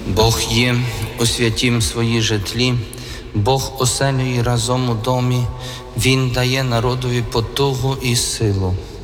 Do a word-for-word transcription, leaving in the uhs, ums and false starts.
Бог є у святім своїй житлі, Бог оселює разом у домі, Він дає народові потугу і силу.